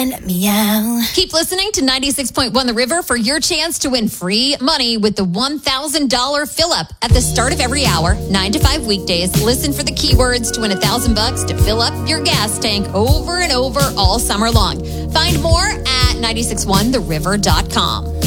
Meow. Keep listening to 96.1 The River for your chance to win free money with the $1,000 fill-up at the start of every hour, 9 to 5 weekdays. Listen for the keywords to win $1,000 to fill up your gas tank over and over all summer long. Find more at 961theriver.com.